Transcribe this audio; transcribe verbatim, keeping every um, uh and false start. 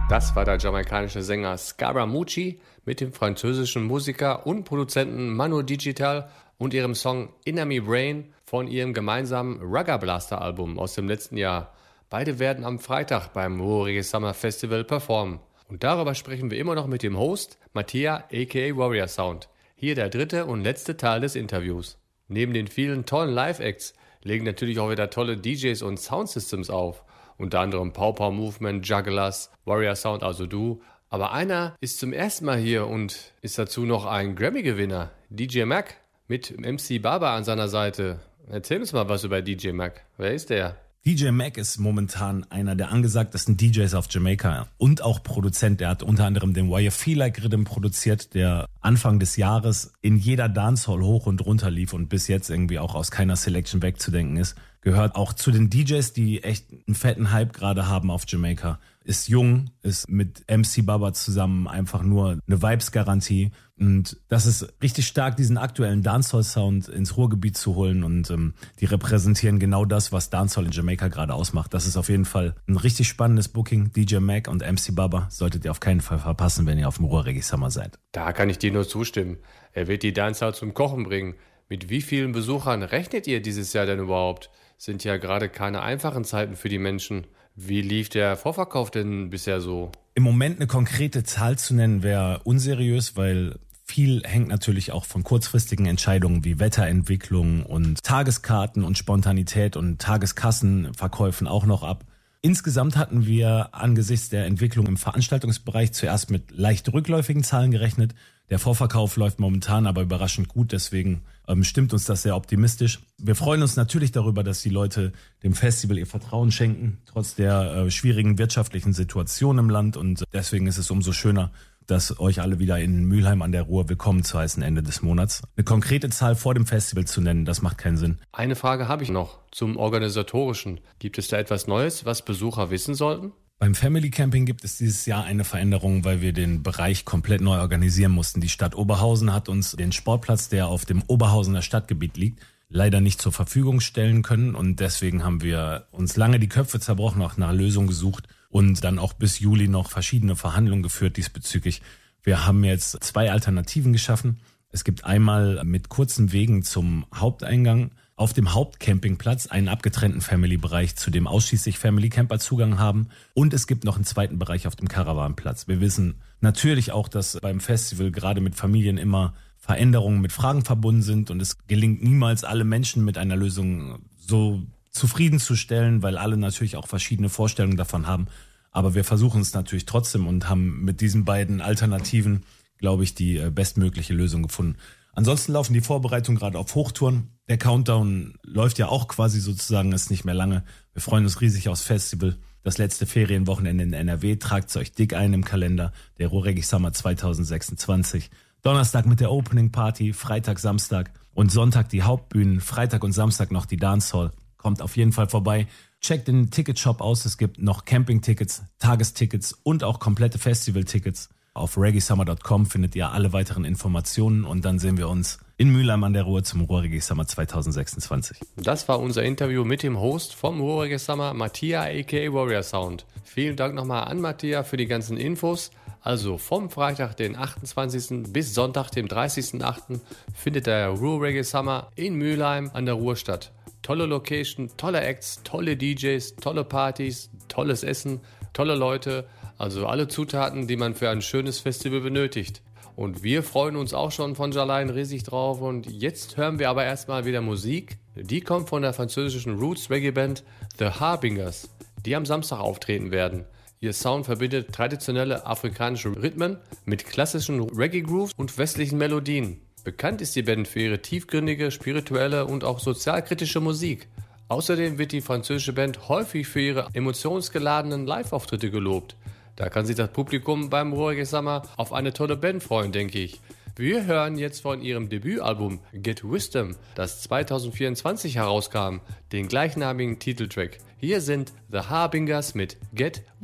Das war der jamaikanische Sänger Scaramucci mit dem französischen Musiker und Produzenten Manu Digital und ihrem Song Inner Me Brain von ihrem gemeinsamen Rugga Blaster Album aus dem letzten Jahr. Beide werden am Freitag beim Ruhr Reggae Summer Festival performen. Und darüber sprechen wir immer noch mit dem Host Mattia aka Warrior Sound. Hier der dritte und letzte Teil des Interviews. Neben den vielen tollen Live-Acts legen natürlich auch wieder tolle D Js und Soundsystems auf. Unter anderem Pow Pow Movement, Jugglers, Warrior Sound, also du. Aber einer ist zum ersten Mal hier und ist dazu noch ein Grammy-Gewinner, D J Mac, mit M C Baba an seiner Seite. Erzähl uns mal was über D J Mac. Wer ist der? D J Mac ist momentan einer der angesagtesten D Js auf Jamaika und auch Produzent. Er hat unter anderem den Why You Feel Like Rhythm produziert, der Anfang des Jahres in jeder Dancehall hoch und runter lief und bis jetzt irgendwie auch aus keiner Selection wegzudenken ist. Gehört auch zu den D Js, die echt einen fetten Hype gerade haben auf Jamaika. Ist jung, ist mit M C Baba zusammen einfach nur eine Vibes-Garantie. Und das ist richtig stark, diesen aktuellen Dancehall-Sound ins Ruhrgebiet zu holen. Und ähm, die repräsentieren genau das, was Dancehall in Jamaika gerade ausmacht. Das ist auf jeden Fall ein richtig spannendes Booking. D J Mac und M C Baba solltet ihr auf keinen Fall verpassen, wenn ihr auf dem Ruhr Reggae Summer seid. Da kann ich dir nur zustimmen. Er wird die Dancehall zum Kochen bringen. Mit wie vielen Besuchern rechnet ihr dieses Jahr denn überhaupt? Sind ja gerade keine einfachen Zeiten für die Menschen. Wie lief der Vorverkauf denn bisher so? Im Moment eine konkrete Zahl zu nennen wäre unseriös, weil viel hängt natürlich auch von kurzfristigen Entscheidungen wie Wetterentwicklung und Tageskarten und Spontanität und Tageskassenverkäufen auch noch ab. Insgesamt hatten wir angesichts der Entwicklung im Veranstaltungsbereich zuerst mit leicht rückläufigen Zahlen gerechnet. Der Vorverkauf läuft momentan aber überraschend gut, deswegen ähm, stimmt uns das sehr optimistisch. Wir freuen uns natürlich darüber, dass die Leute dem Festival ihr Vertrauen schenken, trotz der äh, schwierigen wirtschaftlichen Situation im Land. Und deswegen ist es umso schöner, dass euch alle wieder in Mülheim an der Ruhr willkommen zu heißen Ende des Monats. Eine konkrete Zahl vor dem Festival zu nennen, das macht keinen Sinn. Eine Frage habe ich noch zum Organisatorischen. Gibt es da etwas Neues, was Besucher wissen sollten? Beim Family Camping gibt es dieses Jahr eine Veränderung, weil wir den Bereich komplett neu organisieren mussten. Die Stadt Oberhausen hat uns den Sportplatz, der auf dem Oberhausener Stadtgebiet liegt, leider nicht zur Verfügung stellen können. Und deswegen haben wir uns lange die Köpfe zerbrochen, auch nach Lösungen gesucht und dann auch bis Juli noch verschiedene Verhandlungen geführt diesbezüglich. Wir haben jetzt zwei Alternativen geschaffen. Es gibt einmal mit kurzen Wegen zum Haupteingang auf dem Hauptcampingplatz einen abgetrennten Family-Bereich, zu dem ausschließlich Family-Camper Zugang haben. Und es gibt noch einen zweiten Bereich auf dem Caravanplatz. Wir wissen natürlich auch, dass beim Festival gerade mit Familien immer Veränderungen mit Fragen verbunden sind. Und es gelingt niemals, alle Menschen mit einer Lösung so zufriedenzustellen, weil alle natürlich auch verschiedene Vorstellungen davon haben. Aber wir versuchen es natürlich trotzdem und haben mit diesen beiden Alternativen, glaube ich, die bestmögliche Lösung gefunden. Ansonsten laufen die Vorbereitungen gerade auf Hochtouren. Der Countdown läuft ja auch quasi sozusagen, ist nicht mehr lange. Wir freuen uns riesig aufs Festival. Das letzte Ferienwochenende in N R W. Tragt es euch dick ein im Kalender. Der Ruhr Reggae Summer zwanzig sechsundzwanzig. Donnerstag mit der Opening Party, Freitag, Samstag und Sonntag die Hauptbühnen. Freitag und Samstag noch die Dancehall. Kommt auf jeden Fall vorbei. Checkt den Ticketshop aus. Es gibt noch Campingtickets, Tagestickets und auch komplette Festivaltickets. Auf reggae summer dot com findet ihr alle weiteren Informationen und dann sehen wir uns in Mülheim an der Ruhr zum Ruhr Reggae Summer zwanzig sechsundzwanzig. Das war unser Interview mit dem Host vom Ruhr Reggae Summer, Mattia aka Warrior Sound. Vielen Dank nochmal an Mattia für die ganzen Infos. Also vom Freitag, den achtundzwanzigsten bis Sonntag, dem dreißigsten achten findet der Ruhr Reggae Summer in Mülheim an der Ruhr statt. Tolle Location, tolle Acts, tolle D Js, tolle Partys, tolles Essen, tolle Leute. Also alle Zutaten, die man für ein schönes Festival benötigt. Und wir freuen uns auch schon von Jalain riesig drauf. Und jetzt hören wir aber erstmal wieder Musik. Die kommt von der französischen Roots Reggae Band The Harbingers, die am Samstag auftreten werden. Ihr Sound verbindet traditionelle afrikanische Rhythmen mit klassischen Reggae Grooves und westlichen Melodien. Bekannt ist die Band für ihre tiefgründige, spirituelle und auch sozialkritische Musik. Außerdem wird die französische Band häufig für ihre emotionsgeladenen Live-Auftritte gelobt. Da kann sich das Publikum beim Ruhr Reggae Summer auf eine tolle Band freuen, denke ich. Wir hören jetzt von ihrem Debütalbum Get Wisdom, das zwanzig vierundzwanzig herauskam, den gleichnamigen Titeltrack. Hier sind The Harbingers mit Get